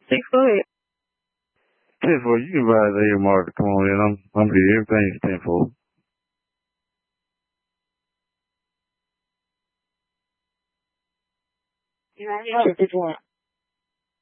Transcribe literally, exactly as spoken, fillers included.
Six, go ahead. Tenfold, you can rise A M R. Come on in. I'm, I'm here. Everything's tenfold. You want me to if you want.